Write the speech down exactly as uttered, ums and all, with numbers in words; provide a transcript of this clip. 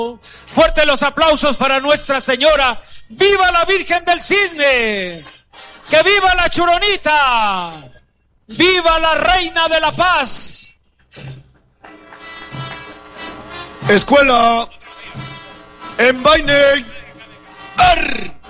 Fuertes los aplausos para Nuestra Señora. ¡Viva la Virgen del Cisne! ¡Que viva la Churonita! ¡Viva la Reina de la Paz! Escuela en Bainey. ¡Ar!